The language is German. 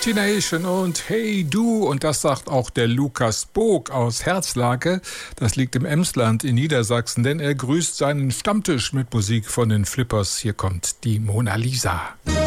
T-Nation und Hey Du, und das sagt auch der Lukas Bog aus Herzlake. Das liegt im Emsland in Niedersachsen, denn er grüßt seinen Stammtisch mit Musik von den Flippers. Hier kommt die Mona Lisa.